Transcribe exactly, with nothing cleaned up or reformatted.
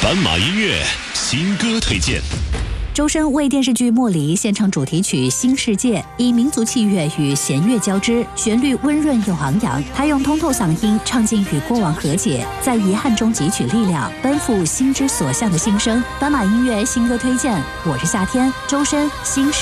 斑马音乐新歌推荐。 周深为电视剧《莫离》献唱主题曲《新世界》，以民族器乐与弦乐交织，旋律温润又昂扬。他用通透嗓音唱尽与过往和解，在遗憾中汲取力量，奔赴心之所向的心声。斑马音乐新歌推荐，我是夏天，周深《新世界》。